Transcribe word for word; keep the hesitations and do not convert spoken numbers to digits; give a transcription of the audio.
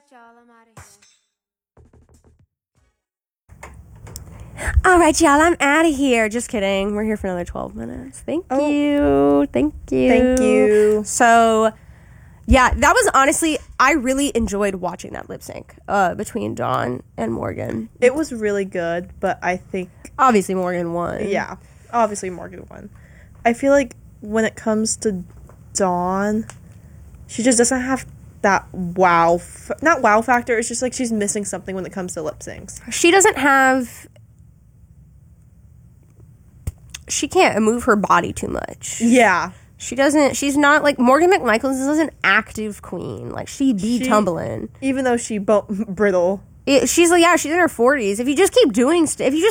y'all, I'm out of here. All right, y'all, I'm out of here. Just kidding. We're here for another twelve minutes. Thank Oh. you. Thank you. Thank you. So, yeah, that was honestly, I really enjoyed watching that lip sync uh, between Dawn and Morgan. It was really good, but I think, Obviously, Morgan won. yeah, obviously Morgan won. I feel like when it comes to Dawn, she just doesn't have that wow, f- not wow factor. It's just like she's missing something when it comes to lip syncs. She doesn't have... She can't move her body too much. Yeah. She doesn't... She's not like... Morgan McMichaels is an active queen. Like, she be She- tumbling. Even though she bo- brittle. It, she's like, yeah, she's in her forties. If you just keep doing... St- if you just